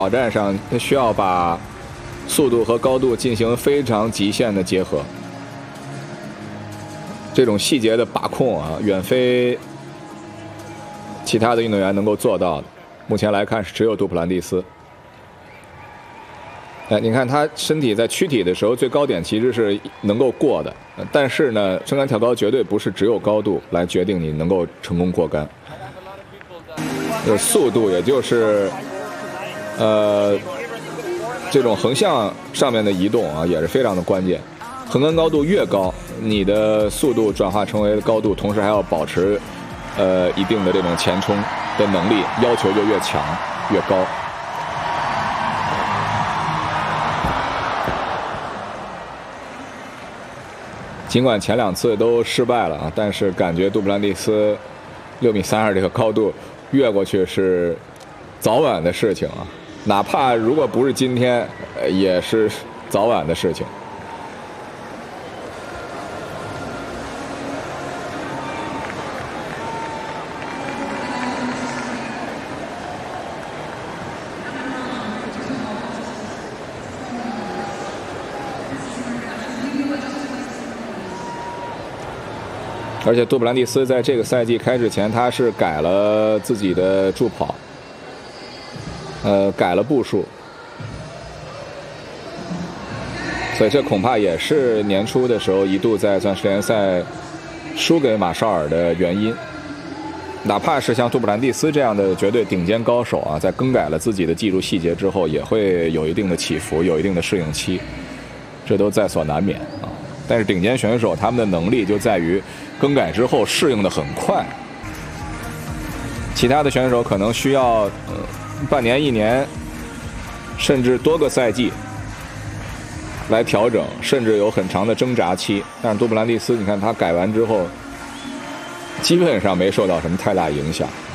挑战上，他需要把速度和高度进行非常极限的结合。这种细节的把控啊，远非其他的运动员能够做到的。目前来看，是只有杜普兰蒂斯。哎，你看他身体在躯体的时候，最高点其实是能够过的，但是呢，撑杆跳高绝对不是只有高度来决定你能够成功过杆。速度，也就是这种横向上面的移动啊，也是非常的关键。横杆高度越高，你的速度转化成为高度，同时还要保持一定的这种前冲的能力，要求就越强越高。尽管前2次都失败了啊，但是感觉杜普兰蒂斯6.32米这个高度越过去是早晚的事情啊，哪怕如果不是今天，也是早晚的事情。而且杜普兰蒂斯在这个赛季开始前，他是改了自己的助跑，改了步数，所以这恐怕也是年初的时候一度在钻石联赛输给马绍尔的原因。哪怕是像杜普兰蒂斯这样的绝对顶尖高手啊，在更改了自己的技术细节之后，也会有一定的起伏，有一定的适应期，这都在所难免啊。但是顶尖选手他们的能力就在于更改之后适应的很快，其他的选手可能需要半年、1年，甚至多个赛季来调整，甚至有很长的挣扎期。但是杜普兰蒂斯，你看他改完之后，基本上没受到什么太大影响。